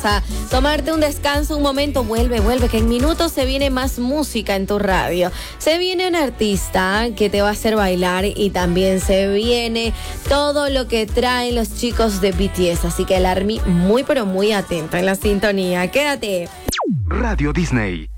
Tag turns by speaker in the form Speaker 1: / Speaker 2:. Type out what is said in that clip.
Speaker 1: A tomarte un descanso, un momento, vuelve, que en minutos se viene más música en tu radio. Se viene un artista que te va a hacer bailar y también se viene todo lo que traen los chicos de BTS. Así que el Army muy pero muy atento en la sintonía. Quédate.
Speaker 2: Radio Disney.